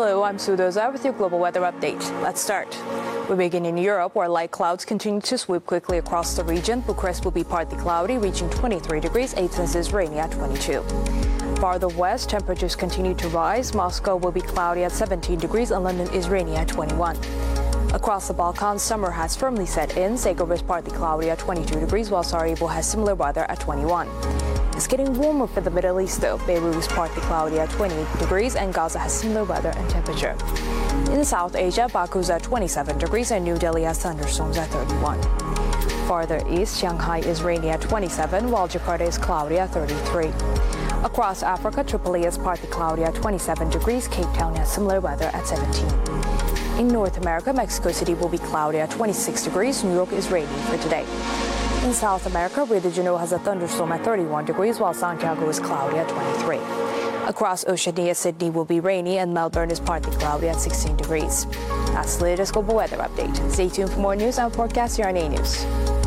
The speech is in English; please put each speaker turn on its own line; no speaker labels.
Hello, I'm Sudoza with your global weather update. Let's start. We begin in Europe, where light clouds continue to sweep quickly across the region. Bucharest will be partly cloudy, reaching 23 degrees. Athens is rainy at 22. Farther west, temperatures continue to rise. Moscow will be cloudy at 17 degrees, and London is rainy at 21. Across the Balkans, summer has firmly set in. Zagreb is partly cloudy at 22 degrees, while Sarajevo has similar weather at 21. It's getting warmer for the Middle East, though. Beirut is partly cloudy at 28 degrees, and Gaza has similar weather and temperature. In South Asia, Baku's at 27 degrees, and New Delhi has thunderstorms at 31. Farther east, Shanghai is rainy at 27, while Jakarta is cloudy at 33. Across Africa, Tripoli is partly cloudy at 27 degrees. Cape Town has similar weather at 17. In North America, Mexico City will be cloudy at 26 degrees. New York is rainy for today. In South America, Rio de Janeiro has a thunderstorm at 31 degrees, while Santiago is cloudy at 23. Across Oceania, Sydney will be rainy, and Melbourne is partly cloudy at 16 degrees. That's the latest global weather update. Stay tuned for more news and forecasts here on A News.